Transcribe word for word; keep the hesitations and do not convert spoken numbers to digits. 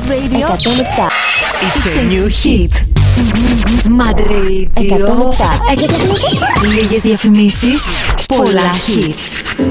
Mad Radio εκατό επτά. It's a new hit. Mad Radio εκατό επτά. Λίγες διαφημίσεις, πολλά hits.